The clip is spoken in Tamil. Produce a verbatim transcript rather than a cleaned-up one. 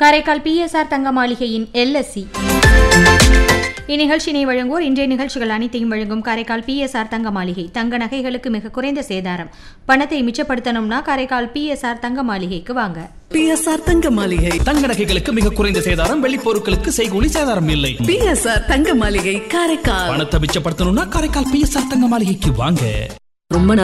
காரைக்கால் பி எஸ் ஆர் தங்க மாளிகையின் எல் எஸ் சி இந்நிகழ்ச்சியினை வழங்குவோர். இன்றைய நிகழ்ச்சிகள் அனைத்தையும் வழங்கும் காரைக்கால் பி எஸ் ஆர் தங்க மாளிகை. தங்க நகைகளுக்கு மிக குறைந்த சேதாரம். பணத்தை மிச்சப்படுத்தணும்னா காரைக்கால் பி எஸ் ஆர் தங்க மாளிகைக்கு வாங்க. பி எஸ் ஆர் தங்க மாளிகை. தங்க நகைகளுக்கு மிக குறைந்த சேதாரம். வெள்ளி பொருட்களுக்கு செய்கூலி சேதாரம் இல்லை. பி எஸ் ஆர் தங்க மாளிகை காரைக்கால். பணத்தை மிச்சப்படுத்தணும்னா காரைக்கால் பி எஸ் ஆர் தங்க மாளிகைக்கு வாங்க. ரொம்ப